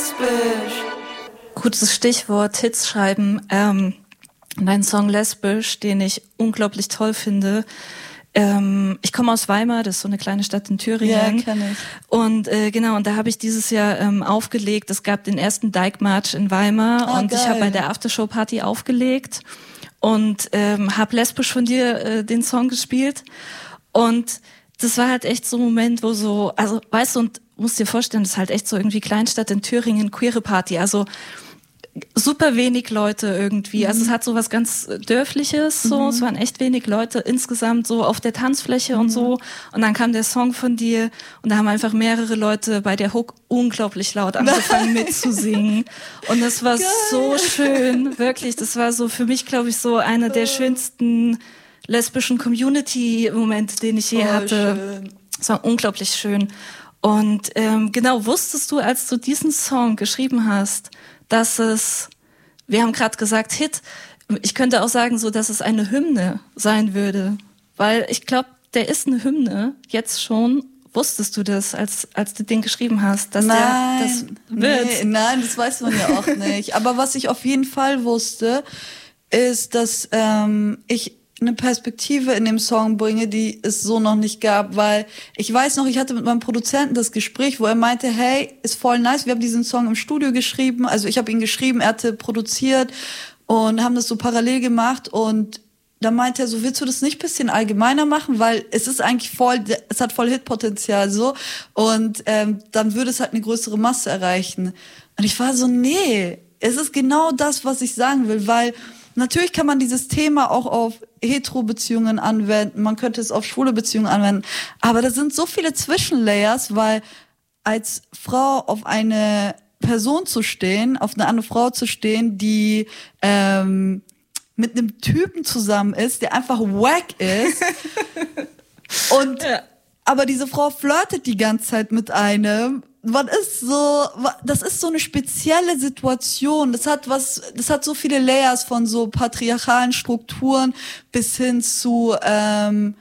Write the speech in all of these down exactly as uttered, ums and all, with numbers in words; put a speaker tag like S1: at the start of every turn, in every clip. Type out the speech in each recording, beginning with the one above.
S1: lesbisch.
S2: Gutes Stichwort, Hits schreiben. Ähm, mein Song Lesbisch, den ich unglaublich toll finde. Ähm, ich komme aus Weimar, das ist so eine kleine Stadt in Thüringen.
S3: Ja, kenn ich.
S2: Und äh, genau, und da habe ich dieses Jahr ähm, aufgelegt. Es gab den ersten Dyke-March in Weimar
S3: Ah,
S2: und
S3: geil.
S2: ich habe bei der Aftershow-Party aufgelegt und ähm, habe Lesbisch von dir äh, den Song gespielt. Und das war halt echt so ein Moment, wo so, also weißt du, und musst dir vorstellen, das ist halt echt so irgendwie Kleinstadt in Thüringen, queere Party, also super wenig Leute irgendwie. Also es hat so was ganz Dörfliches, so. Mhm. Es waren echt wenig Leute insgesamt so auf der Tanzfläche mhm. und so. Und dann kam der Song von dir und da haben einfach mehrere Leute bei der Hook unglaublich laut angefangen mitzusingen. Und das war Geil. so schön, wirklich. Das war so für mich, glaube ich, so einer der schönsten lesbischen Community-Momente, den ich je oh, hatte. Es war unglaublich schön. Und ähm, genau, wusstest du, als du diesen Song geschrieben hast, dass es, wir haben gerade gesagt Hit, ich könnte auch sagen, so, dass es eine Hymne sein würde, weil ich glaube, der ist eine Hymne, jetzt schon. Wusstest du das, als als du den geschrieben hast, dass
S3: nein,
S2: der das wird?
S3: Nee, nein, das weiß man ja auch nicht. Aber was ich auf jeden Fall wusste, ist, dass ähm, ich eine Perspektive in dem Song bringe, die es so noch nicht gab, weil ich weiß noch, ich hatte mit meinem Produzenten das Gespräch, wo er meinte, hey, ist voll nice, wir haben diesen Song im Studio geschrieben, also ich habe ihn geschrieben, er hatte produziert und haben das so parallel gemacht und da meinte er so, willst du das nicht ein bisschen allgemeiner machen, weil es ist eigentlich voll, es hat voll Hitpotenzial so und ähm, dann würde es halt eine größere Masse erreichen. Und ich war so, nee, es ist genau das, was ich sagen will, weil natürlich kann man dieses Thema auch auf Hetero-Beziehungen anwenden, man könnte es auf schwule Beziehungen anwenden, aber da sind so viele Zwischenlayers, weil als Frau auf eine Person zu stehen, auf eine andere Frau zu stehen, die ähm, mit einem Typen zusammen ist, der einfach wack ist und ja. aber diese Frau flirtet die ganze Zeit mit einem. Man ist so, das ist so eine spezielle Situation. Das hat was, das hat so viele Layers von so patriarchalen Strukturen bis hin zu, ähm,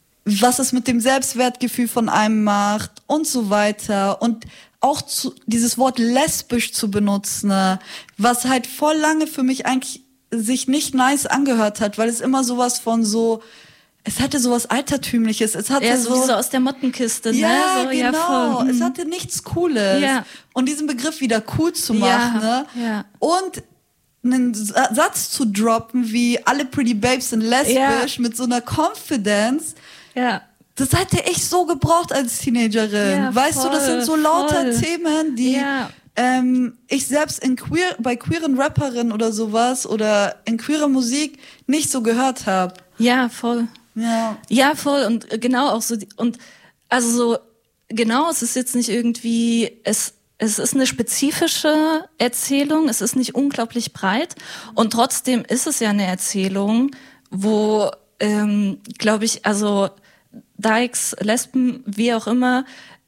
S3: was es mit dem Selbstwertgefühl von einem macht und so weiter. Und auch zu, dieses Wort lesbisch zu benutzen, ne, was halt voll lange für mich eigentlich sich nicht nice angehört hat, weil es immer sowas von so, es hatte sowas Altertümliches. Es hatte
S2: ja,
S3: so,
S2: so aus der Mottenkiste,
S3: ja,
S2: ne? So,
S3: genau.
S2: Ja, voll.
S3: Es hatte nichts Cooles.
S2: Ja.
S3: Und diesen Begriff wieder cool zu machen,
S2: ja,
S3: ne?
S2: Ja.
S3: Und einen Satz zu droppen wie alle Pretty Babes sind lesbisch ja. mit so einer Confidence.
S2: Ja.
S3: Das hätte ich so gebraucht als Teenagerin.
S2: Ja,
S3: weißt
S2: voll,
S3: du, das sind so lauter
S2: voll.
S3: Themen, die
S2: ja.
S3: ähm, ich selbst in queer, bei queeren Rapperinnen oder sowas oder in queerer Musik nicht so gehört habe.
S2: Ja, voll.
S3: Ja.
S2: Ja, voll. Und genau auch so, und also so, genau, es ist jetzt nicht irgendwie, es, es ist eine spezifische Erzählung, es ist nicht unglaublich breit und trotzdem ist es ja eine Erzählung, wo, ähm, glaube ich, also Dykes, Lesben, wie auch immer,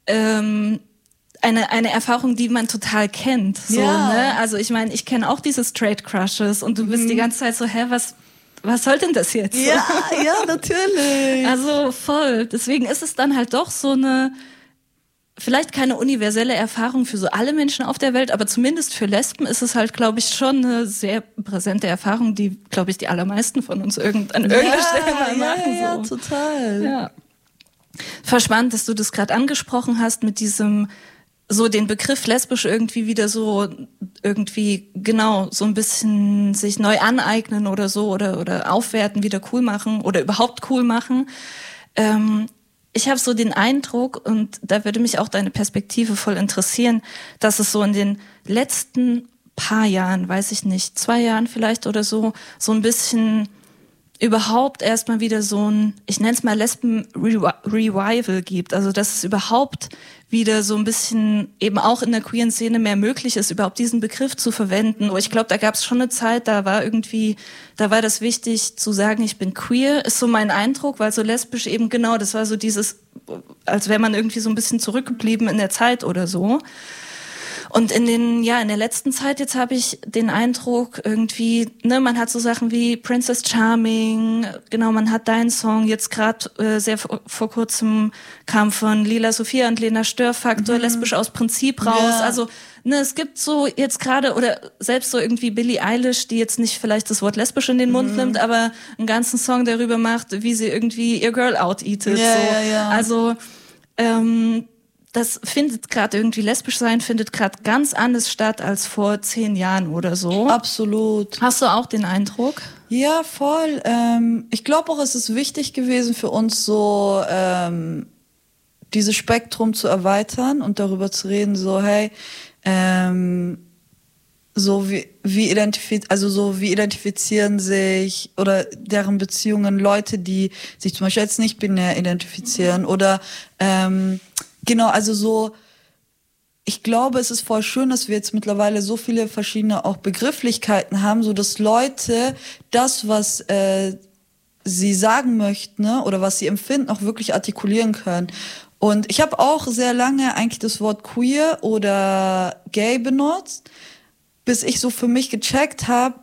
S2: ähm, eine eine Erfahrung, die man total kennt. So,
S3: ja.
S2: ne? Also ich meine, ich kenne auch diese Straight Crushes und du bist mhm. die ganze Zeit so, hä, was was soll denn das jetzt?
S3: Ja, ja, natürlich.
S2: Also voll. Deswegen ist es dann halt doch so eine, vielleicht keine universelle Erfahrung für so alle Menschen auf der Welt, aber zumindest für Lesben ist es halt, glaube ich, schon eine sehr präsente Erfahrung, die, glaube ich, die allermeisten von uns irgend, an irgendeiner
S3: ja,
S2: Stelle mal
S3: ja,
S2: machen.
S3: Ja,
S2: so.
S3: total.
S2: Ja. Voll spannend, dass du das gerade angesprochen hast mit diesem, so den Begriff lesbisch irgendwie wieder so irgendwie genau so ein bisschen sich neu aneignen oder so oder oder aufwerten, wieder cool machen oder überhaupt cool machen. Ähm, ich habe so den Eindruck, und da würde mich auch deine Perspektive voll interessieren, dass es so in den letzten paar Jahren, weiß ich nicht, zwei Jahren vielleicht oder so, so ein bisschen überhaupt erstmal wieder so ein, ich nenne es mal Lesben-Revival gibt. Also dass es überhaupt wieder so ein bisschen eben auch in der queeren Szene mehr möglich ist, überhaupt diesen Begriff zu verwenden. Ich glaube, da gab es schon eine Zeit, da war irgendwie, da war das wichtig zu sagen, ich bin queer, ist so mein Eindruck, weil so lesbisch eben genau, das war so dieses, als wäre man irgendwie so ein bisschen zurückgeblieben in der Zeit oder so. Und in den, ja, in der letzten Zeit jetzt habe ich den Eindruck irgendwie, ne, man hat so Sachen wie Princess Charming, genau, man hat deinen Song, jetzt gerade äh, sehr vor, vor kurzem kam von Lila Sophia und Lena Störfaktor, mhm. lesbisch aus Prinzip raus, ja. Also, ne, es gibt so jetzt gerade, oder selbst so irgendwie Billie Eilish, die jetzt nicht vielleicht das Wort lesbisch in den Mund mhm. nimmt, aber einen ganzen Song darüber macht, wie sie irgendwie ihr Girl out-eatet,
S3: ja,
S2: so.
S3: Ja, ja.
S2: Also, ähm, das findet gerade irgendwie, lesbisch sein findet gerade ganz anders statt als vor zehn Jahren oder so.
S3: Absolut.
S2: Hast du auch den Eindruck?
S3: Ja, voll. Ähm, ich glaube auch, es ist wichtig gewesen für uns so, ähm, dieses Spektrum zu erweitern und darüber zu reden, so, hey, ähm, so wie, wie identifizieren, also so wie identifizieren sich oder deren Beziehungen Leute, die sich zum Beispiel als nicht binär identifizieren mhm. oder, ähm, genau, also so, ich glaube, es ist voll schön, dass wir jetzt mittlerweile so viele verschiedene auch Begrifflichkeiten haben, so dass Leute das, was äh, sie sagen möchten, ne, oder was sie empfinden, auch wirklich artikulieren können. Und ich habe auch sehr lange eigentlich das Wort queer oder gay benutzt, bis ich so für mich gecheckt habe,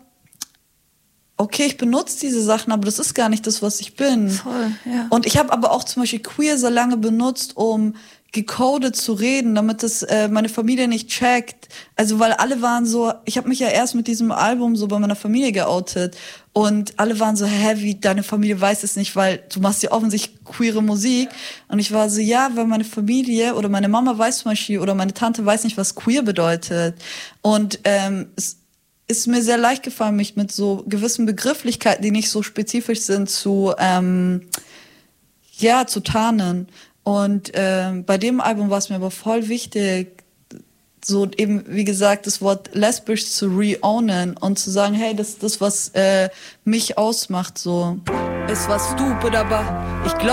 S3: okay, ich benutze diese Sachen, aber das ist gar nicht das, was ich bin.
S2: Voll, ja.
S3: Und ich habe aber auch zum Beispiel queer so lange benutzt, um gecodet zu reden, damit das äh, meine Familie nicht checkt. Also weil alle waren so, ich habe mich ja erst mit diesem Album so bei meiner Familie geoutet und alle waren so, hä, wie, deine Familie weiß es nicht, weil du machst ja offensichtlich queere Musik. Und ich war so, ja, weil meine Familie oder meine Mama weiß zum Beispiel oder meine Tante weiß nicht, was queer bedeutet. Und ähm, es ist mir sehr leicht gefallen, mich mit so gewissen Begrifflichkeiten, die nicht so spezifisch sind, zu ähm, ja, zu tarnen. Und ähm, bei dem Album war es mir aber voll wichtig, so eben, wie gesagt, das Wort lesbisch zu re-ownen und zu sagen, hey, das ist das, was äh, mich ausmacht, so. Ist was stupid, aber ich glaube,